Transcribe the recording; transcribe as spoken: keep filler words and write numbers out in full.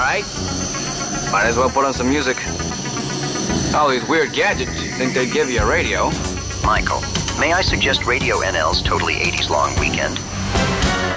right? Might as well put on some music. All these weird gadgets, you'd think they'd give you a radio. Michael, may I suggest Radio N L's Totally eighties Long Weekend?